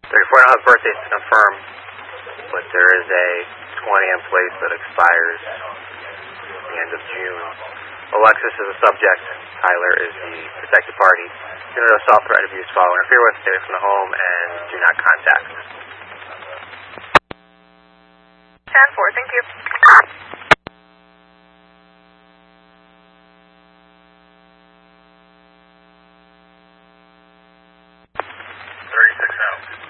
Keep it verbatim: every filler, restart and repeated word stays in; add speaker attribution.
Speaker 1: thirty-four, I don't have birthdays to confirm, but there is a twenty in place that expires at the end of June. Alexis is a subject. Tyler is the protected party. Do not assault, threat, abuse, follow, interfere with, stay away from the home, and do not contact.
Speaker 2: ten four, thank you.
Speaker 1: thirty-six out.